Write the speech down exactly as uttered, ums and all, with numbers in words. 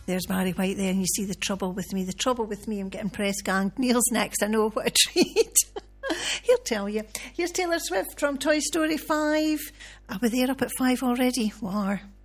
there's Barry White there, and you see The Trouble with Me. The Trouble with Me, I'm getting press gang. Neil's next, I know, what a treat. He'll tell you. Here's Taylor Swift from Toy Story five. Are we there up at five already? War.